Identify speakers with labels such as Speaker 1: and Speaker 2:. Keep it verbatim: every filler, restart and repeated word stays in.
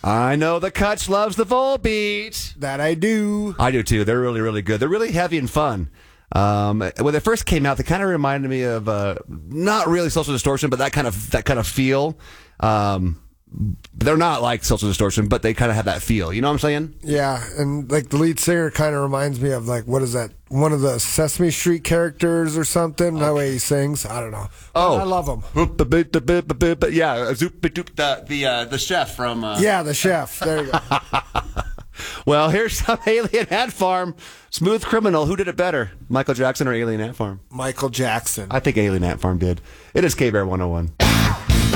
Speaker 1: I know the Kutch loves the Volbeat.
Speaker 2: That I do.
Speaker 1: I do too. They're really, really good. They're really heavy and fun. Um, when they first came out, they kind of reminded me of uh, not really Social Distortion, but that kind of that kind of feel. Um, they're not like Social Distortion, but they kind of have that feel. You know what I'm saying?
Speaker 2: Yeah, and like the lead singer kind of reminds me of like, what is that? One of the Sesame Street characters or something. That way he sings. I don't know.
Speaker 1: Oh,
Speaker 2: I love him.
Speaker 1: Yeah, the the uh, the chef from. Uh...
Speaker 2: Yeah, the chef. There you go.
Speaker 1: Well, here's some Alien Ant Farm. Smooth Criminal. Who did it better, Michael Jackson or Alien Ant Farm?
Speaker 2: Michael Jackson.
Speaker 1: I think Alien Ant Farm did. It is K-Bear one oh one.